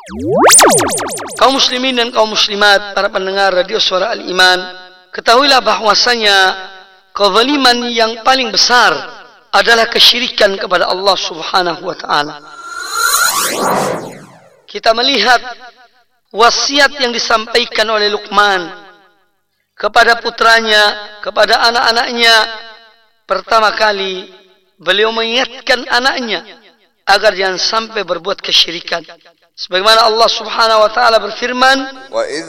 Kaum muslimin dan kaum muslimat, para pendengar radio Suara Al-Iman, ketahuilah bahwasanya kezaliman yang paling besar adalah kesyirikan kepada Allah Subhanahu wa taala. Kita melihat wasiat yang disampaikan oleh Luqman kepada putranya, kepada anak-anaknya. Pertama kali beliau mengingatkan anaknya agar jangan sampai berbuat kesyirikan. Sebagaimana Allah Subhanahu wa taala berfirman, "Wa idz